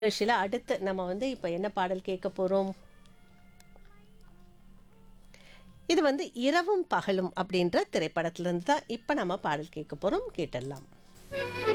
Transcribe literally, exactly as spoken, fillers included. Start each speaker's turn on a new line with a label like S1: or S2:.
S1: நிகழ்ச்சியில அடுத்து நம்ம வந்து இப்ப என்ன பாடல் கேட்க போறோம்? இது வந்து இரவும் பகலும் அப்படின்ற திரைப்படத்திலிருந்து தான் இப்ப நம்ம பாடல் கேட்க போறோம். கேட்டுடலாம்.